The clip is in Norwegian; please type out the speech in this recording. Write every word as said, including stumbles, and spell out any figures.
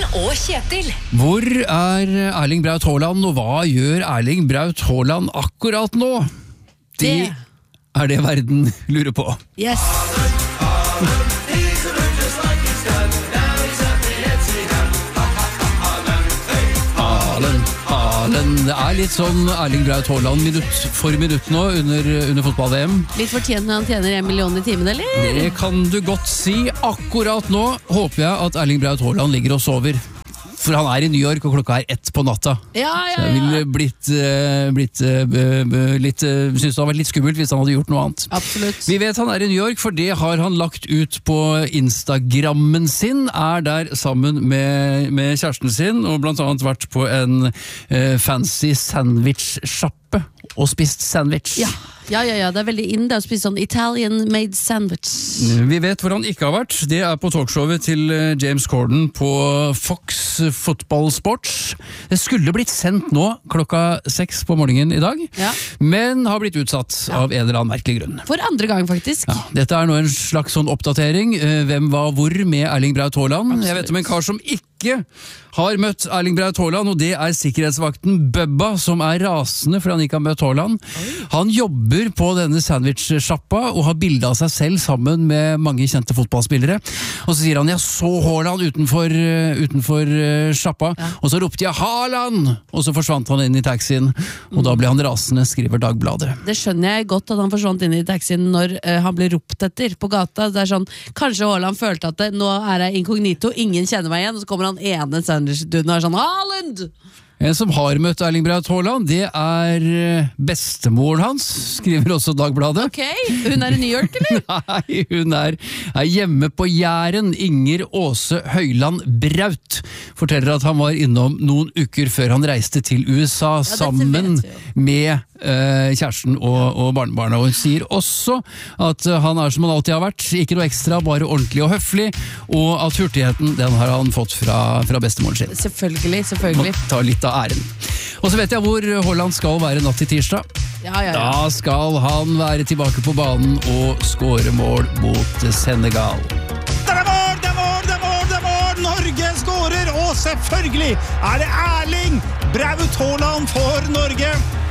og Kjetil. Hvor er Erling Braut Haaland, og hva gjør Erling Braut Haaland akkurat nå? Det, det er det verden lurer på. Yes. Haaland, Haaland. Det er litt sånn Erling Braut Haaland minutt for minutt nå under, under fotball-V M. Litt fortjent når han tjener en million i timen, eller? Det kan du godt si. Akkurat nå håper jeg at Erling Braut Haaland ligger og sover. For han er i New York, og klokka er ett på natta. Ja, ja, ja. Så jeg ville blitt, uh, blitt uh, litt, uh, synes det hadde vært litt skummelt hvis han hadde gjort noe annet. Absolutt. Vi vet han er i New York, for det har han lagt ut på Instagrammen sin. Er der sammen med, med kjæresten sin, og blant annet vært på en uh, fancy sandwich-sjappe og spist sandwich. Ja. Ja, ja, ja, det er veldig inn det å spise sånn Italian made sandwich. Vi vet hvor han ikke har vært. Det er på talkshowet til James Corden på Fox Football Sports. Det skulle blitt sendt nå klokka seks på morgenen i dag, ja. Men har blitt utsatt ja. Av en eller annen merkelig grunn. For andre gang, faktisk. Ja, dette er nå en slags sånn oppdatering. Hvem var hvor med Erling Braut Haaland? Absolutt. Jeg vet om en kar som ikke har møtt Erling Braut Haaland, og det er sikkerhetsvakten Bubba, som er rasende for han ikke har møtt Haaland. Oi. Han jobber på denne sandwich-sjappa og har bildet av seg selv sammen med mange kjente fotballspillere. Og så sier han, jeg så Haaland utenfor, utenfor sjappa, ja. Og så ropte jeg Haaland! Og så forsvant han inn i taxien, og da ble han rasende, skriver Dagbladet. Det skjønner jeg godt at han forsvant inn i taxien når uh, han ble ropt etter på gata. Det er sånn, kanskje Haaland følte at det, nå er jeg inkognito, ingen kjenner meg igjen, og så kommer han ene sandwich-duden og er sånn, Haaland! En som har møtt Erling Braut Haaland, det er bestemoren hans, skriver også Dagbladet. Ok, hun er i New York, eller? Nei, hun er, er hjemme på Jæren. Inger Åse Høyland Braut forteller at han var innom noen uker før han reiste til U S A, ja, sammen med uh, kjæresten og, og barnebarna. Og hun sier også at uh, han er som han alltid har vært, ikke noe ekstra, bare ordentlig og høflig, og at hurtigheten, den har han fått fra, fra bestemoren sin. Selvfølgelig, selvfølgelig. Må ta litt av æren. Og så vet jeg hvor Haaland skal være natt til tirsdag. Ja, ja, ja. Da skal han være tilbake på banen og skåre mål mot Senegal. Det er mål, det er mål, det er mål, det er mål! Norge skårer, og selvfølgelig er det Erling Braut Haaland for Norge.